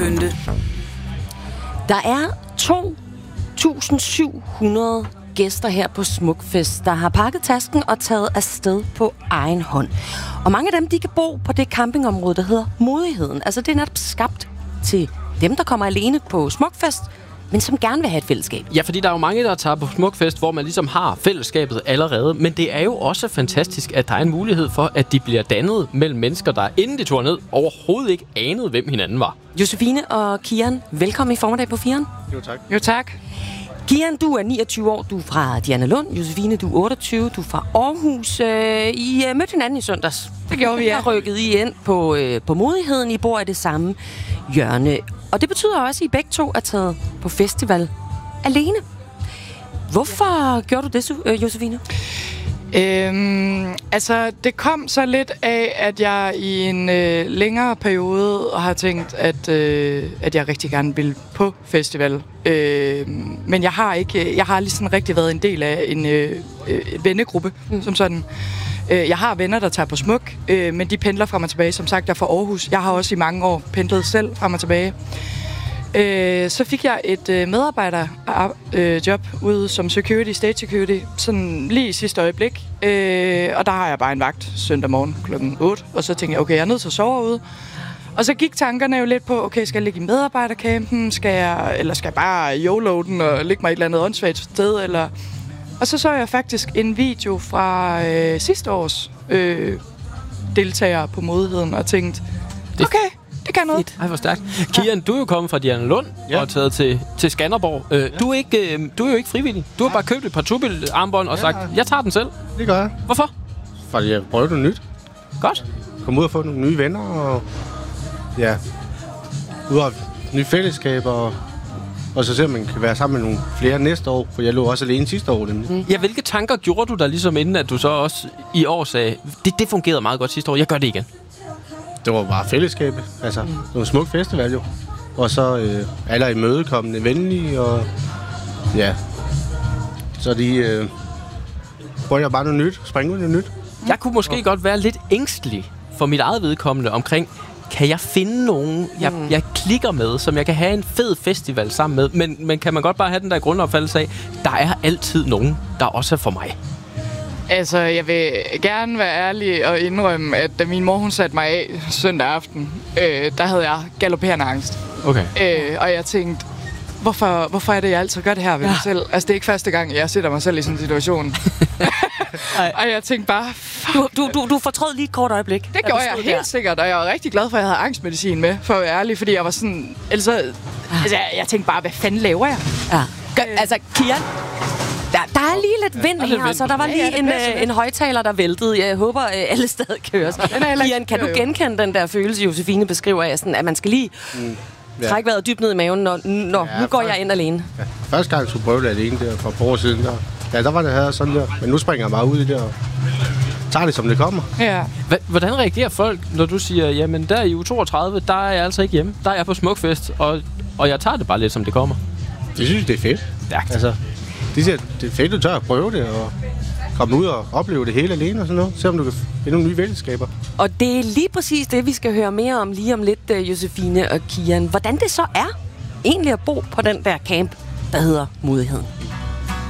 pynte. Der er 2.700 gæster her på Smukfest, der har pakket tasken og taget afsted på egen hånd. Og mange af dem, de kan bo på det campingområde, der hedder Modigheden. Altså, det er netop skabt til dem, der kommer alene på Smukfest, men som gerne vil have et fællesskab. Ja, fordi der er jo mange, der tager på Smukfest, hvor man ligesom har fællesskabet allerede. Men det er jo også fantastisk, at der er en mulighed for, at de bliver dannet mellem mennesker, der inden de tog ned, overhovedet ikke anede, hvem hinanden var. Josefine og Kian, velkommen i formiddag på 4'eren. Jo, tak. Jo, tak. Kian, du er 29 år, du er fra Dianalund. Josefine, du er 28, du er fra Aarhus. I mødte hinanden i søndags. Det gjorde vi, ja. Der rykkede I ind på Modigheden. I bor i det samme hjørne. Og det betyder også, at I begge to er taget på festival alene. Hvorfor gjorde du det, Josefine? Altså, det kom så lidt af, at jeg i en længere periode har tænkt, at jeg rigtig gerne vil på festival. Men jeg har lige sådan rigtig været en del af en vennegruppe, som sådan. Jeg har venner, der tager på Smuk, men de pendler frem og tilbage. Som sagt, jeg er fra Aarhus. Jeg har også i mange år pendlet selv frem og tilbage. Så fik jeg et medarbejderjob ude som security, stage security, sådan lige i sidste øjeblik. Og der har jeg bare en vagt søndag morgen klokken 8. Og så tænkte jeg, okay, jeg er nødt til at sove ude. Og så gik tankerne jo lidt på, okay, skal jeg ligge i medarbejdercampen? Skal jeg bare YOLO den og ligge mig et eller andet åndssvagt sted? Eller... Og så jeg faktisk en video fra sidste års deltagere på Modigheden og tænkte, okay, det kan noget. Ej, hvor stærkt. Kian, du er jo kommet fra Dianalund og taget til Skanderborg. Du er jo ikke frivillig. Du har bare købt et par tubil-armbånd og sagt, jeg tager den selv. Det gør jeg. Hvorfor? Fordi jeg prøver noget nyt. Godt. Kom ud og få nogle nye venner, og ja, ud af nye fællesskaber, og så se, om man kan være sammen med nogle flere næste år, for jeg lå også alene sidste år. Ja, hvilke tanker gjorde du der ligesom inden, at du så også i år sagde, det fungerede meget godt sidste år, jeg gør det igen? Det var bare fællesskabet. Altså, det var en smuk festival jo. Og så alle er imødekommende, venlige, og ja. Så de prøver bare noget nyt, springe ud noget nyt. Jeg kunne måske godt være lidt ængstelig for mit eget vedkommende omkring, kan jeg finde nogen, jeg klikker med, som jeg kan have en fed festival sammen med, men kan man godt bare have den der grundopfattelse af, der er altid nogen, der også er for mig. Altså, jeg vil gerne være ærlig og indrømme, at da min mor hun satte mig af søndag aften, der havde jeg galopperende angst. Okay. Og jeg tænkte, hvorfor er det, jeg altid gør det her ved mig selv? Altså, det er ikke første gang, jeg sætter mig selv i sådan en situation. Og jeg tænkte bare... Du fortrød lige et kort øjeblik. Det gjorde jeg helt sikkert, og jeg var rigtig glad for, at jeg havde angstmedicin med, for at være ærlig, fordi jeg var sådan... Altså, jeg tænkte bare, hvad fanden laver jeg? Ja. Altså, Kian... Der er lige lidt vind her, så der var lige en højtaler, der væltede. Jeg håber, alle stadig kører. Kian, kan du genkende den der følelse, Josefine beskriver af, sådan, at man skal lige trække vejret dybt ned i maven, når nu går jeg ind alene? Ja. Første gang, jeg skulle prøve det alene der for et par år siden, der var det her sådan der. Men nu springer jeg bare ud i det og tager det, som det kommer. Ja. Hvordan reagerer folk, når du siger, jamen der i uge 32, der er jeg altså ikke hjemme. Der er jeg på Smukfest, og jeg tager det bare lidt, som det kommer? De synes, det er fedt. Altså, de siger, det er fedt, du tør at prøve det, og komme ud og opleve det hele alene og sådan noget. Se om du kan finde nogle nye fællesskaber. Og det er lige præcis det, vi skal høre mere om lige om lidt, Josefine og Kian. Hvordan det så er egentlig at bo på den der camp, der hedder Modigheden.